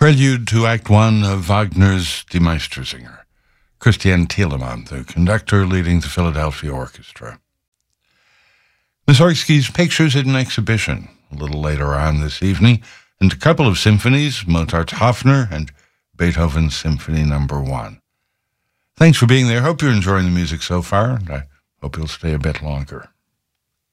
Prelude to Act One of Wagner's Die Meistersinger. Christian Thielemann, the conductor leading the Philadelphia Orchestra. Mussorgsky's pictures at an exhibition a little later on this evening, and a couple of symphonies, Mozart's Hofner and Beethoven's Symphony No. 1. Thanks for being there. Hope you're enjoying the music so far, and I hope you'll stay a bit longer.